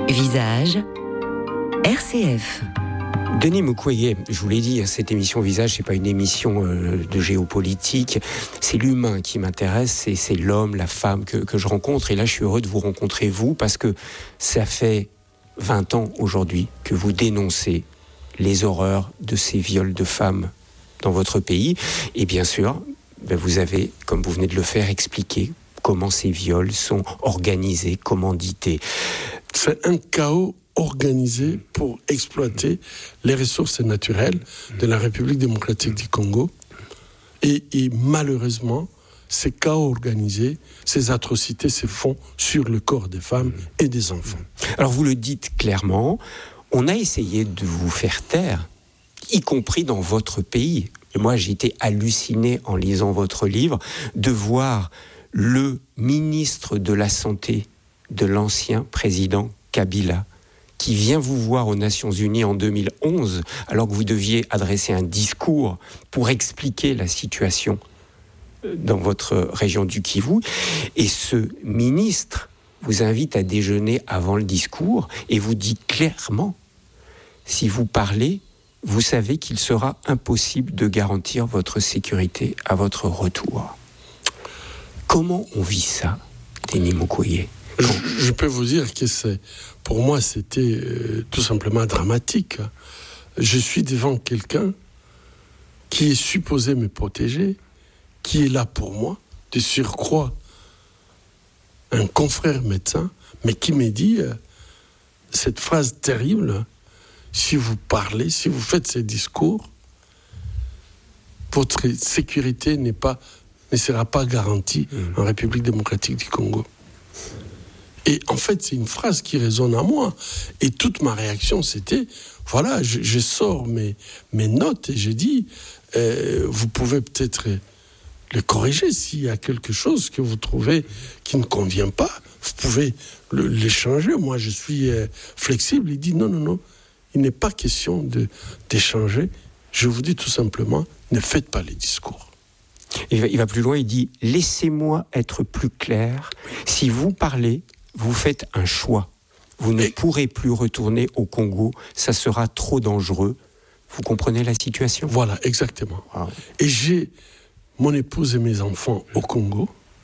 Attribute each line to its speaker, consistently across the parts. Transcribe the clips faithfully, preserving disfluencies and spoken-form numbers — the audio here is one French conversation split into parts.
Speaker 1: Visage, R C F.
Speaker 2: Denis Mukwege, je vous l'ai dit, cette émission Visage, c'est pas une émission euh, de géopolitique, c'est l'humain qui m'intéresse, c'est, c'est l'homme, la femme que, que je rencontre. Et là, je suis heureux de vous rencontrer, vous, parce que ça fait vingt ans aujourd'hui que vous dénoncez les horreurs de ces viols de femmes dans votre pays. Et bien sûr, ben vous avez, comme vous venez de le faire, expliqué comment ces viols sont organisés, commandités.
Speaker 3: C'est un chaos organisé pour exploiter les ressources naturelles de la République démocratique du Congo. Et, et malheureusement, ces chaos organisés, ces atrocités se font sur le corps des femmes et des enfants.
Speaker 2: Alors vous le dites clairement, on a essayé de vous faire taire, y compris dans votre pays. Et moi, j'ai été halluciné en lisant votre livre de voir le ministre de la Santé de l'ancien président Kabila, qui vient vous voir aux Nations Unies en deux mille onze, alors que vous deviez adresser un discours pour expliquer la situation dans votre région du Kivu. Et ce ministre vous invite à déjeuner avant le discours et vous dit clairement, si vous parlez, vous savez qu'il sera impossible de garantir votre sécurité à votre retour. Comment on vit ça, Denis Mukwege ?
Speaker 3: Je, je peux vous dire que c'est, pour moi, c'était euh, tout simplement dramatique. Je suis devant quelqu'un qui est supposé me protéger, qui est là pour moi, de surcroît, un confrère médecin, mais qui me dit euh, cette phrase terrible, si vous parlez, si vous faites ces discours, votre sécurité n'est pas, ne sera pas garantie mmh. en République démocratique du Congo. Et en fait, c'est une phrase qui résonne à moi. Et toute ma réaction, c'était, voilà, je, je sors mes, mes notes et je dis, euh, vous pouvez peut-être le corriger s'il y a quelque chose que vous trouvez qui ne convient pas. Vous pouvez le, l'échanger. Moi, je suis euh, flexible. Il dit, non, non, non, il n'est pas question de, d'échanger. Je vous dis tout simplement, ne faites pas les discours.
Speaker 2: Il va, il va plus loin, il dit, laissez-moi être plus clair. Si vous parlez, vous faites un choix. Vous ne et... pourrez plus retourner au Congo. Ça sera trop dangereux. Vous comprenez la situation ?
Speaker 3: Voilà, exactement. Ah. Et j'ai mon épouse et mes enfants au Congo.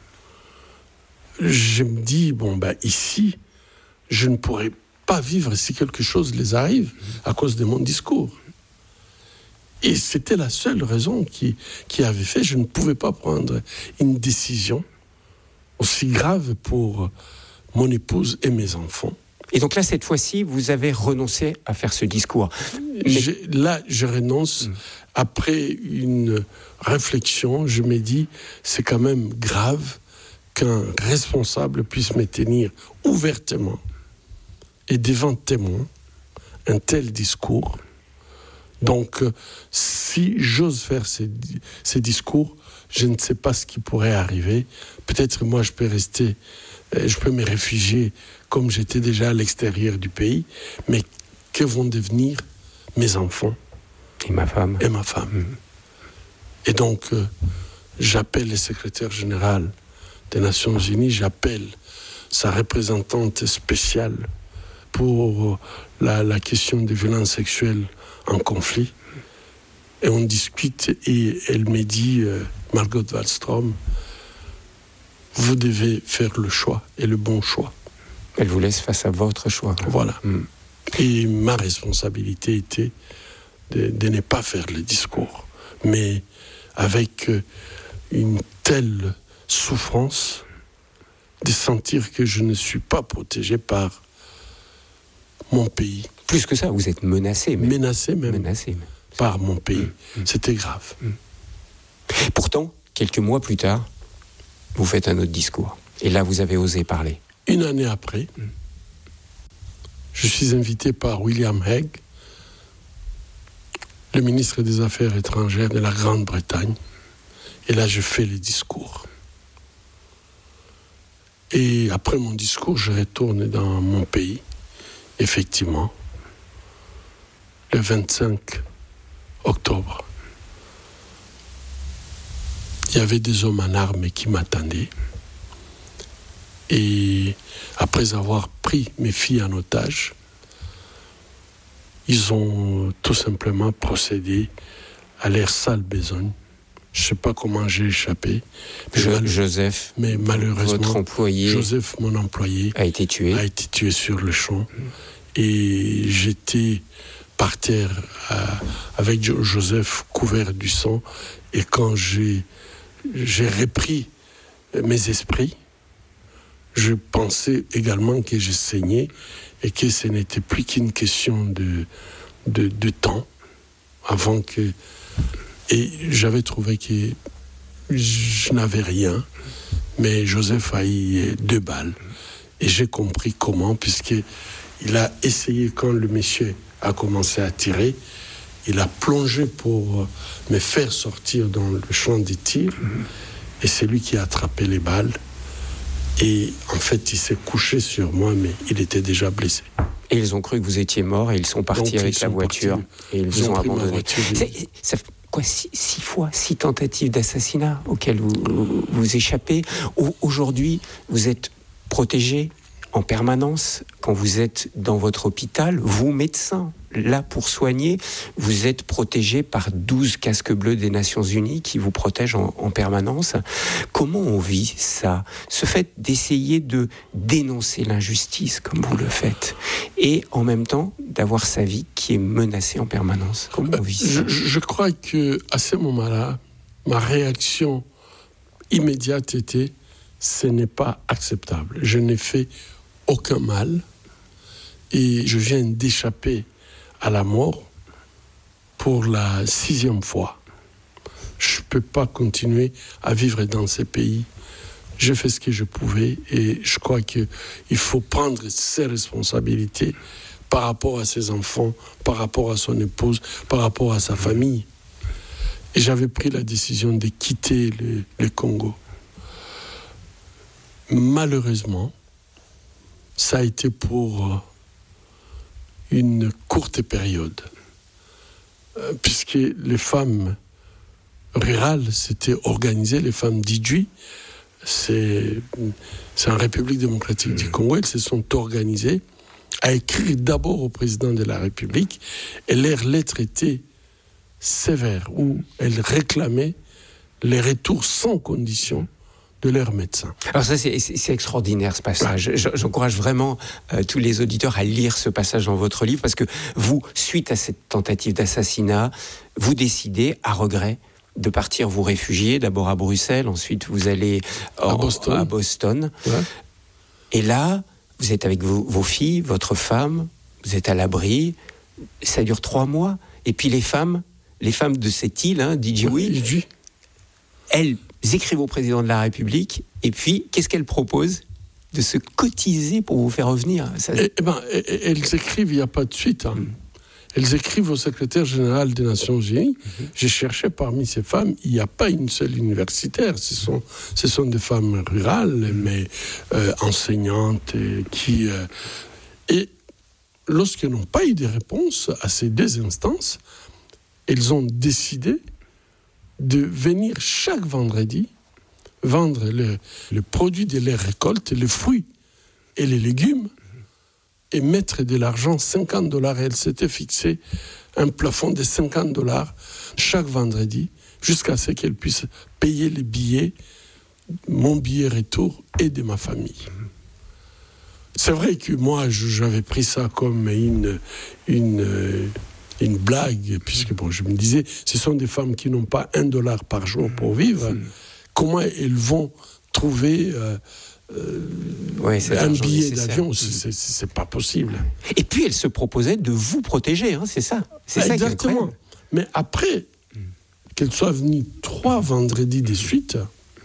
Speaker 3: Je me dis, bon, ben ici, je ne pourrai pas vivre si quelque chose les arrive à cause de mon discours. Et c'était la seule raison qui, qui avait fait. Je ne pouvais pas prendre une décision aussi grave pour mon épouse et mes enfants.
Speaker 2: Et donc là, cette fois-ci, vous avez renoncé à faire ce discours.
Speaker 3: Mais... Là, je renonce. Mmh. Après une réflexion, je me dis, c'est quand même grave qu'un responsable puisse me tenir ouvertement et devant témoins un tel discours. Donc, si j'ose faire ces, ces discours, je ne sais pas ce qui pourrait arriver. Peut-être moi, je peux rester... Je peux me réfugier comme j'étais déjà à l'extérieur du pays, mais que vont devenir mes enfants
Speaker 2: et ma femme
Speaker 3: et ma femme. Mmh. Et donc, euh, j'appelle le secrétaire général des Nations Unies, j'appelle sa représentante spéciale pour la, la question des violences sexuelles en conflit, et on discute et elle me dit, euh, Margot Wallström, vous devez faire le choix, et le bon choix.
Speaker 2: Elle vous laisse face à votre choix.
Speaker 3: Voilà. Mm. Et ma responsabilité était de, de ne pas faire le discours. Mais avec une telle souffrance, de sentir que je ne suis pas protégé par mon pays.
Speaker 2: Plus que ça, vous êtes menacé. Même.
Speaker 3: Menacé même.
Speaker 2: Menacé même.
Speaker 3: Par mon pays. Mm. C'était grave.
Speaker 2: Mm. Pourtant, quelques mois plus tard, vous faites un autre discours. Et là, vous avez osé parler.
Speaker 3: Une année après, mmh. je suis invité par William Hague, le ministre des Affaires étrangères de la Grande-Bretagne. Et là, je fais le discours. Et après mon discours, je retourne dans mon pays. Effectivement, le vingt-cinq octobre. Il y avait des hommes en armes qui m'attendaient. Et après avoir pris mes filles en otage, ils ont tout simplement procédé à leur sale besogne. Je ne sais pas comment j'ai échappé.
Speaker 2: Je,
Speaker 3: mal...
Speaker 2: Joseph,
Speaker 3: mais malheureusement,
Speaker 2: votre employé,
Speaker 3: Joseph, mon employé,
Speaker 2: a été tué.
Speaker 3: A été tué sur le champ. Mmh. Et j'étais par terre à, avec Joseph couvert du sang. Et quand j'ai, j'ai repris mes esprits, je pensais également que je saignais et que ce n'était plus qu'une question de, de, de temps avant que... Et j'avais trouvé que je n'avais rien, mais Joseph a eu deux balles. Et j'ai compris comment, puisqu'il a essayé, quand le monsieur a commencé à tirer, il a plongé pour me faire sortir dans le champ des tirs, et c'est lui qui a attrapé les balles. Et en fait, il s'est couché sur moi, mais il était déjà blessé.
Speaker 2: Et ils ont cru que vous étiez mort, et ils sont partis Donc, avec la voiture, partis, et ils, ils vous ont, ont abandonné. Voiture, c'est, ça, quoi, six, six fois, six tentatives d'assassinat auxquelles vous, vous, vous échappez. Aujourd'hui, vous êtes protégé en permanence quand vous êtes dans votre hôpital, vous, médecins, là pour soigner, vous êtes protégé par douze casques bleus des Nations Unies qui vous protègent en, en permanence. Comment on vit ça ? Ce fait d'essayer de dénoncer l'injustice comme vous le faites, et en même temps d'avoir sa vie qui est menacée en permanence. Comment on vit ça ?
Speaker 3: je, je crois qu'à ce moment-là, ma réaction immédiate était « ce n'est pas acceptable ». Je n'ai fait aucun mal et je viens d'échapper à la mort pour la sixième fois. Je ne peux pas continuer à vivre dans ces pays. J'ai fait ce que je pouvais et je crois qu'il faut prendre ses responsabilités par rapport à ses enfants, par rapport à son épouse, par rapport à sa famille. Et j'avais pris la décision de quitter le, le Congo. Malheureusement, ça a été pour une courte période, puisque les femmes rurales s'étaient organisées, les femmes d'Idjwi, c'est, c'est en République démocratique du Congo, elles se sont organisées à écrire d'abord au président de la République, et leur lettre était sévère, où elles réclamaient les retours sans condition de leurs médecins.
Speaker 2: Alors ça, c'est, c'est extraordinaire, ce passage. J'encourage vraiment euh, tous les auditeurs à lire ce passage dans votre livre, parce que vous, suite à cette tentative d'assassinat, vous décidez, à regret, de partir vous réfugier, d'abord à Bruxelles, ensuite vous allez en, à Boston. À Boston. Ouais. Et là, vous êtes avec vos, vos filles, votre femme, vous êtes à l'abri, ça dure trois mois, et puis les femmes, les femmes de cette île, hein, d'Idjwi, ouais, elles écrivent au président de la République, et puis, qu'est-ce qu'elles proposent ? De se cotiser pour vous faire revenir. Ça...
Speaker 3: Eh, eh ben, elles écrivent, il n'y a pas de suite. Hein. Mm. Elles écrivent au secrétaire général des Nations Unies. Mm-hmm. J'ai cherché parmi ces femmes, il n'y a pas une seule universitaire. Ce sont, ce sont des femmes rurales, mm. mais euh, enseignantes, et qui... Euh, et lorsqu'elles n'ont pas eu de réponse à ces deux instances, elles ont décidé de venir chaque vendredi vendre le, le produit de leurs récoltes, les fruits et les légumes, et mettre de l'argent, cinquante dollars. Elle s'était fixé un plafond de cinquante dollars chaque vendredi, jusqu'à ce qu'elle puisse payer les billets, mon billet retour et de ma famille. C'est vrai que moi, j'avais pris ça comme une... une une blague, puisque bon, je me disais, ce sont des femmes qui n'ont pas un dollar par jour pour vivre. Mmh. Comment elles vont trouver euh, euh, ouais, un billet nécessaire. D'avion ? c'est, c'est, c'est pas possible.
Speaker 2: Et puis, elles se proposaient de vous protéger, hein, c'est ça. C'est ah, ça
Speaker 3: exactement. Mais après, mmh. qu'elles soient venues trois vendredis de suite,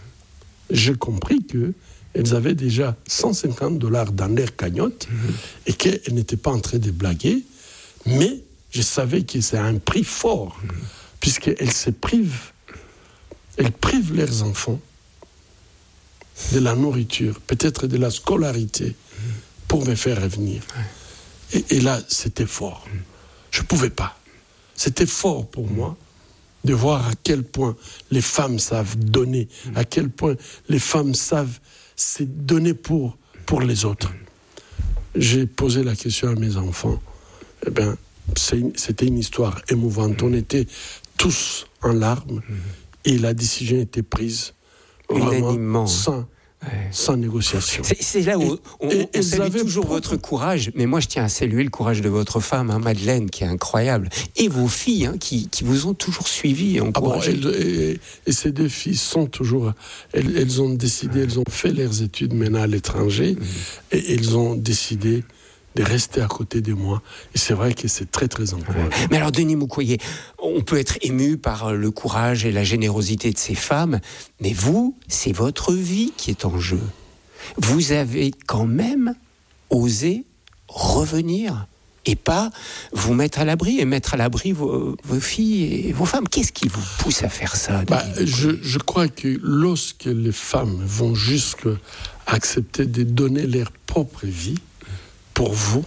Speaker 3: j'ai compris que elles avaient déjà cent cinquante dollars dans leur cagnotte mmh. et qu'elles n'étaient pas en train de blaguer, mais je savais que c'est un prix fort, mmh. puisqu'elles se privent, elles privent leurs enfants de la nourriture, peut-être de la scolarité, mmh. pour me faire revenir. Ouais. Et, et là, c'était fort. Mmh. Je ne pouvais pas. C'était fort pour mmh. moi de voir à quel point les femmes savent donner, mmh. à quel point les femmes savent c'est donner pour, pour les autres. J'ai posé la question à mes enfants. Eh bien, c'est une, c'était une histoire émouvante. On était tous en larmes et la décision était prise
Speaker 2: unanimement,
Speaker 3: sans, ouais. sans négociation.
Speaker 2: C'est, c'est là où on, on, on salue toujours propre... votre courage, mais moi je tiens à saluer le courage de votre femme, hein, Madeleine, qui est incroyable, et vos filles hein, qui, qui vous ont toujours suivi et encouragé.
Speaker 3: Ah bon, elles, et, et ces deux filles sont toujours... Elles, elles ont décidé, elles ont fait leurs études maintenant à l'étranger, mmh. et elles ont décidé de rester à côté de moi. Et c'est vrai que c'est très, très encourageant.
Speaker 2: Ouais. Mais alors, Denis Mukwege, on peut être ému par le courage et la générosité de ces femmes, mais vous, c'est votre vie qui est en jeu. Vous avez quand même osé revenir et pas vous mettre à l'abri et mettre à l'abri vos, vos filles et vos femmes. Qu'est-ce qui vous pousse à faire ça?
Speaker 3: bah, je, je crois que lorsque les femmes vont jusqu'à accepter de donner leur propre vie, pour vous,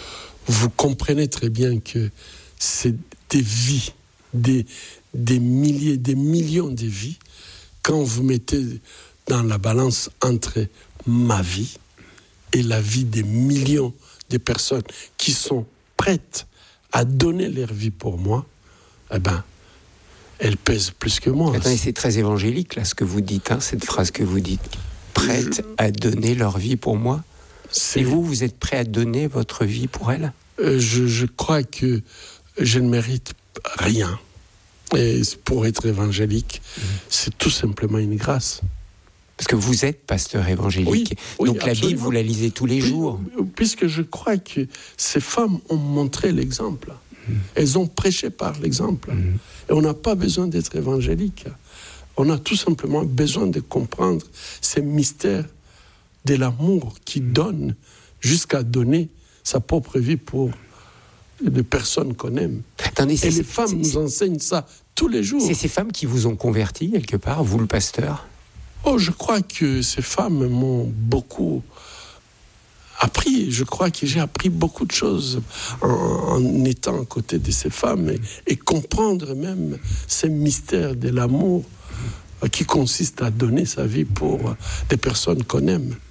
Speaker 3: vous comprenez très bien que c'est des vies, des, des milliers, des millions de vies. Quand vous mettez dans la balance entre ma vie et la vie des millions de personnes qui sont prêtes à donner leur vie pour moi, eh ben, elle pèse plus que moi.
Speaker 2: Attendez, c'est très évangélique, là, ce que vous dites, hein, cette phrase que vous dites. Prête Je... à donner leur vie pour moi? C'est... Et vous, vous êtes prêt à donner votre vie pour elle?
Speaker 3: euh, je, je crois que je ne mérite rien. Et pour être évangélique, mmh. c'est tout simplement une grâce.
Speaker 2: Parce que vous êtes pasteur évangélique. Oui, donc oui, la Bible, vous la lisez tous les
Speaker 3: Puis,
Speaker 2: jours.
Speaker 3: Puisque je crois que ces femmes ont montré l'exemple. Mmh. Elles ont prêché par l'exemple. Mmh. Et on n'a pas besoin d'être évangélique. On a tout simplement besoin de comprendre ces mystères de l'amour qui donne jusqu'à donner sa propre vie pour des personnes qu'on aime.
Speaker 2: Attendez,
Speaker 3: et les femmes nous enseignent ça tous les jours.
Speaker 2: C'est ces femmes qui vous ont converti quelque part, vous le pasteur?
Speaker 3: Oh, je crois que ces femmes m'ont beaucoup appris. Je crois que j'ai appris beaucoup de choses en, en étant à côté de ces femmes et, et comprendre même ces mystères de l'amour qui consiste à donner sa vie pour des personnes qu'on aime.